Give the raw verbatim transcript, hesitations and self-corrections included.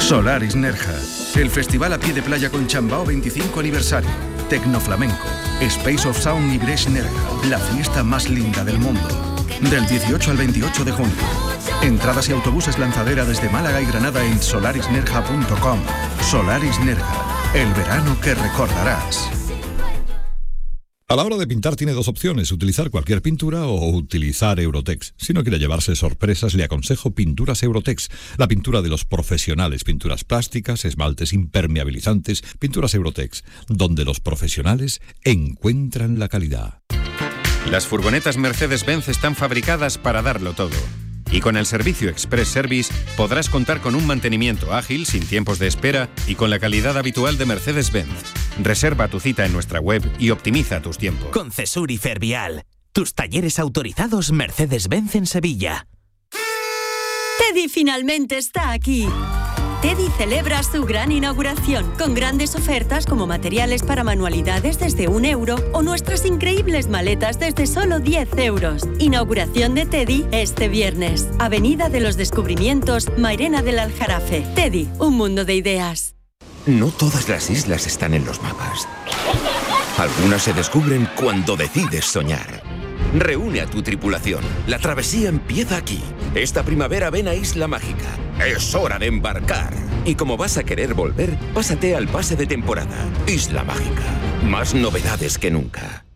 Solaris Nerja, el festival a pie de playa con Chambao veinticinco aniversario, Tecnoflamenco, Space of Sound y Bresh Nerja, la fiesta más linda del mundo. Del dieciocho al veintiocho de junio. Entradas y autobuses lanzadera desde Málaga y Granada en solaris nerja punto com. Solaris Nerja, el verano que recordarás. A la hora de pintar tiene dos opciones, utilizar cualquier pintura o utilizar Eurotex. Si no quiere llevarse sorpresas, le aconsejo Pinturas Eurotex, la pintura de los profesionales, pinturas plásticas, esmaltes impermeabilizantes, Pinturas Eurotex, donde los profesionales encuentran la calidad. Las furgonetas Mercedes-Benz están fabricadas para darlo todo. Y con el servicio Express Service podrás contar con un mantenimiento ágil, sin tiempos de espera y con la calidad habitual de Mercedes-Benz. Reserva tu cita en nuestra web y optimiza tus tiempos. Con Cesur y Fervial, tus talleres autorizados Mercedes-Benz en Sevilla. Teddy finalmente está aquí. Teddy celebra su gran inauguración con grandes ofertas como materiales para manualidades desde un euro o nuestras increíbles maletas desde solo diez euros. Inauguración de Teddy este viernes. Avenida de los Descubrimientos, Mairena del Aljarafe. Teddy, un mundo de ideas. No todas las islas están en los mapas. Algunas se descubren cuando decides soñar. Reúne a tu tripulación. La travesía empieza aquí. Esta primavera ven a Isla Mágica. Es hora de embarcar. Y como vas a querer volver, pásate al pase de temporada. Isla Mágica. Más novedades que nunca.